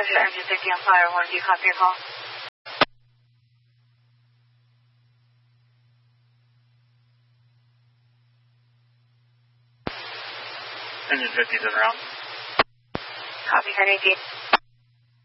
Heavy engine 50 on fire, 1, do you copy your call? Engine 50's in route. Copy, head 18.